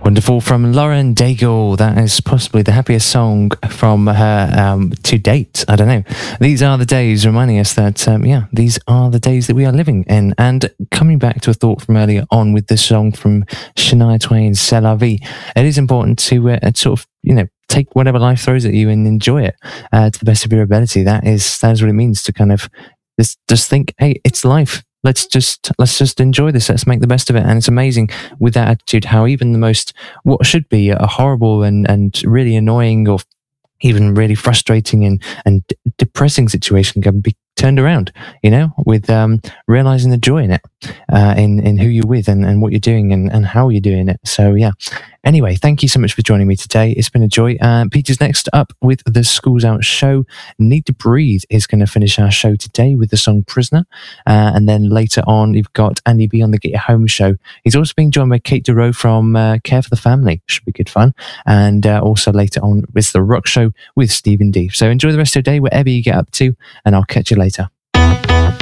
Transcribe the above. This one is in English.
Wonderful from Lauren Daigle. That is possibly the happiest song from her to date. I don't know. These are the days, reminding us that, these are the days that we are living in. And coming back to a thought from earlier on with this song from Shania Twain, C'est la vie, it is important to sort of, take whatever life throws at you and enjoy it to the best of your ability. That is what it means to kind of just think, hey, it's life. Let's just enjoy this. Let's make the best of it. And it's amazing with that attitude how even the most, what should be a horrible and really annoying or even really frustrating and depressing situation can be turned around, with realizing the joy in it, in who you're with and what you're doing and how you're doing it. So yeah. Anyway, thank you so much for joining me today. It's been a joy. Peter's next up with the Schools Out show. Need to Breathe is going to finish our show today with the song Prisoner. And then later on, you've got Andy B on the Get You Home show. He's also being joined by Kate DeRoe from Care for the Family. Should be good fun. And also later on, it's the Rock show with Stephen D. So enjoy the rest of your day, wherever you get up to, and I'll catch you later.